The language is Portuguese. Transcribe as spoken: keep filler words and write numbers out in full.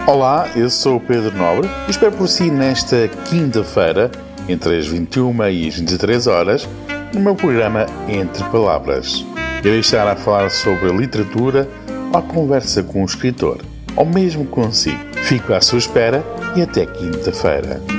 Olá, eu sou o Pedro Nobre e espero por si nesta quinta-feira, entre as vinte e uma e as vinte e três horas, no meu programa Entre Palavras. Irei estar a falar sobre a literatura, à conversa com o escritor, ou mesmo consigo. Fico à sua espera e até quinta-feira.